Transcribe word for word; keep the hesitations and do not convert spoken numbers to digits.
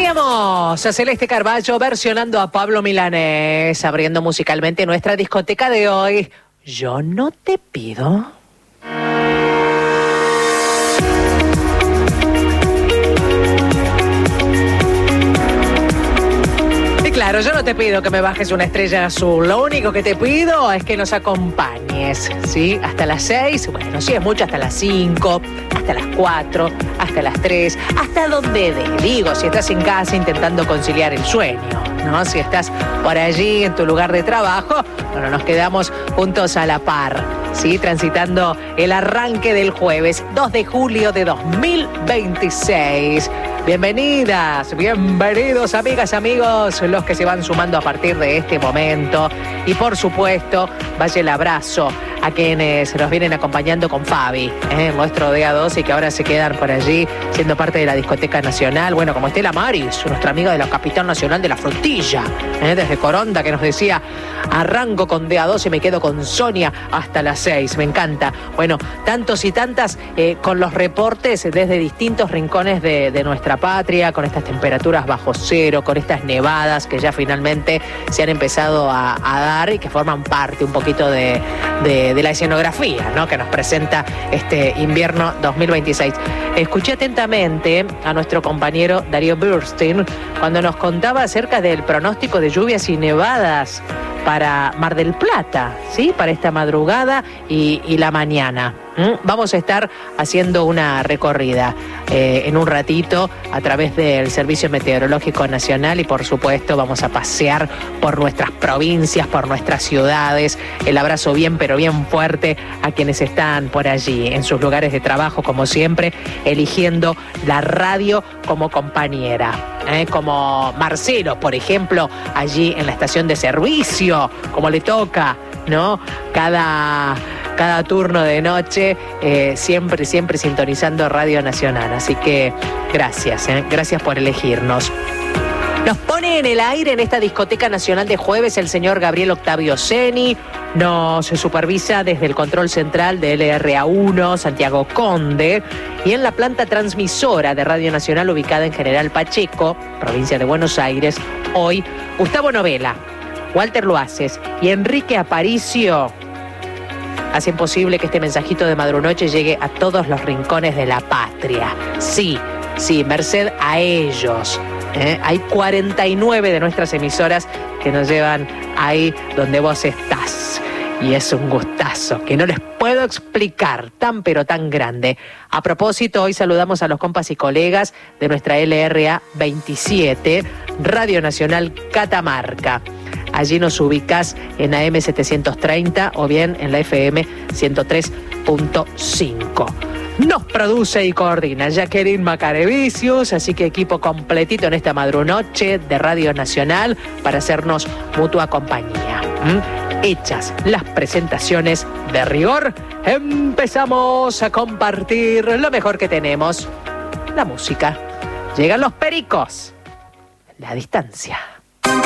Teníamos a Celeste Carballo versionando a Pablo Milanés, abriendo musicalmente nuestra discoteca de hoy. Yo no te pido. Claro, yo no te pido que me bajes una estrella azul, lo único que te pido es que nos acompañes, ¿sí? Hasta las seis, bueno, si es mucho, hasta las cinco, hasta las cuatro, hasta las tres, hasta donde dé. Digo, si estás en casa intentando conciliar el sueño, ¿no? Si estás por allí en tu lugar de trabajo, bueno, nos quedamos juntos a la par, ¿sí? Transitando el arranque del jueves dos de julio de dos mil veintiséis. Bienvenidas, bienvenidos amigas, amigos, los que se van sumando a partir de este momento. Y por supuesto, vaya el abrazo a quienes nos vienen acompañando con Fabi, ¿eh? Nuestro D A dos, y que ahora se quedan por allí siendo parte de la discoteca nacional. Bueno, como Estela Maris, nuestra amiga de la capital nacional de la frutilla, ¿eh? Desde Coronda, que nos decía, arranco con D A dos y me quedo con Sonia hasta las seis. Me encanta. Bueno, tantos y tantas eh, con los reportes desde distintos rincones de, de nuestra patria, con estas temperaturas bajo cero, con estas nevadas que ya finalmente se han empezado a, a dar y que forman parte un poquito de, de, de la escenografía, ¿no?, que nos presenta este invierno dos mil veintiséis. Escuché atentamente a nuestro compañero Darío Burstein cuando nos contaba acerca del pronóstico de lluvias y nevadas para Mar del Plata, ¿sí? Para esta madrugada y, y la mañana. ¿Mm? Vamos a estar haciendo una recorrida eh, en un ratito a través del Servicio Meteorológico Nacional y por supuesto vamos a pasear por nuestras provincias, por nuestras ciudades. El abrazo bien pero bien fuerte a quienes están por allí en sus lugares de trabajo, como siempre, eligiendo la radio como compañera. ¿eh? Como Marcelo, por ejemplo, allí en la estación de servicio, como le toca, ¿no? Cada, cada turno de noche, eh, siempre, siempre sintonizando Radio Nacional. Así que gracias, ¿eh? Gracias por elegirnos. Nos pone en el aire en esta discoteca nacional de jueves el señor Gabriel Octavio Ceni. Nos supervisa desde el control central de L R A uno, Santiago Conde. Y en la planta transmisora de Radio Nacional ubicada en General Pacheco, provincia de Buenos Aires, hoy Gustavo Novela, Walter Loaces y Enrique Aparicio hacen posible que este mensajito de Madrunoche llegue a todos los rincones de la patria. Sí, sí, merced a ellos. ¿eh? Hay cuarenta y nueve de nuestras emisoras que nos llevan ahí donde vos estás. Y es un gustazo que no les puedo explicar, tan pero tan grande. A propósito, hoy saludamos a los compas y colegas de nuestra L R A veintisiete, Radio Nacional Catamarca. Allí nos ubicás en A M setecientos treinta o bien en la F M ciento tres punto cinco. Nos produce y coordina Jacqueline Macarevicius, así que equipo completito en esta madrunoche de Radio Nacional para hacernos mutua compañía. ¿Mm? Hechas las presentaciones de rigor, empezamos a compartir lo mejor que tenemos, la música. Llegan los pericos, la distancia.